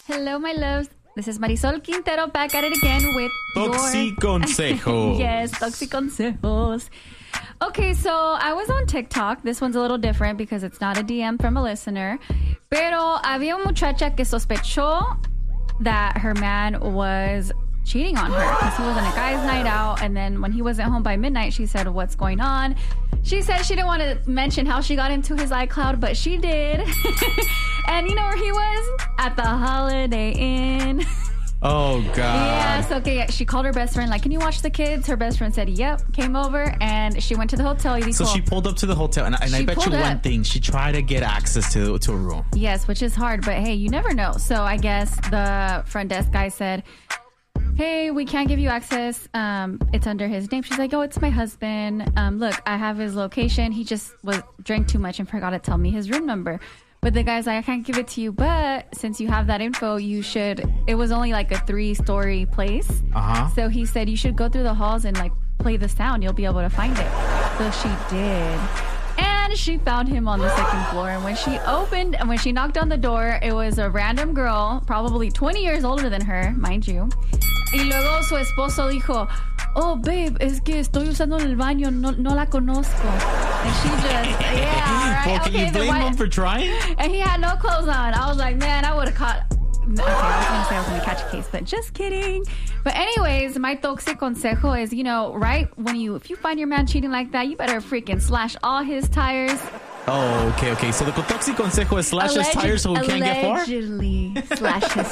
Hello, my loves. This is Marisol Quintero back at it again with Toxiconsejos. Yes, Toxiconsejos. Okay, so I was on TikTok. This one's a little different because it's not a DM from a listener. Pero había una muchacha que sospechó that her man was cheating on her because he was on a guy's night out, and then when he wasn't home by midnight, she said, "What's going on?" She said she didn't want to mention how she got into his iCloud, but she did. And you know where he was? At the Holiday Inn. Oh, God. Yeah, so okay, she called her best friend, like, "Can you watch the kids?" Her best friend said, "Yep," came over, and she went to the hotel. So she pulled up to the hotel, and I bet you one thing, she tried to get access to a room. Yes, which is hard, but hey, you never know. So I guess the front desk guy said, "Hey, we can't give you access. It's under his name." She's like, "Oh, it's my husband. Look, I have his location. He just drank too much and forgot to tell me his room number." But the guy's like, "I can't give it to you, but since you have that info, you should." It was only like a 3-story place. So he said, "You should go through the halls and like play the sound. You'll be able to find it." So she did. And she found him on the second floor. And when she knocked on the door, it was a random girl, probably 20 years older than her, mind you. Y luego su esposo dijo, "Oh, babe, es que estoy usando el baño, no la conozco." And she just, yeah, all right. Well, can you blame him for trying? And he had no clothes on. I was like, man, I would have caught... Okay, I was going to say I was going to catch a case, but just kidding. But anyways, my toxic consejo is, you know, right? If you find your man cheating like that, you better freaking slash all his tires. Oh, okay. So the toxic consejo is slash his tires so we can't get far? Allegedly slash his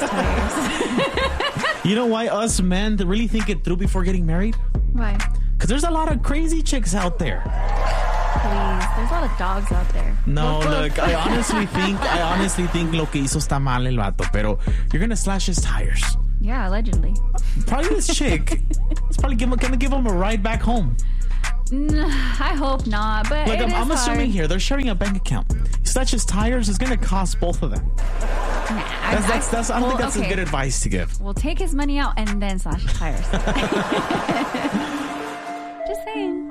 tires. You know why us men really think it through before getting married? Why? Because there's a lot of crazy chicks out there. Please, there's a lot of dogs out there. No, look, I honestly think lo que hizo está mal el vato, pero you're gonna slash his tires. Yeah, allegedly. Probably this chick is probably gonna give him a ride back home. I hope not, but like, I'm assuming hard. here they're sharing a bank account. Slash his tires is gonna cost both of them. I don't think that's a good advice to give. We'll take his money out and then slash his tires. Just saying.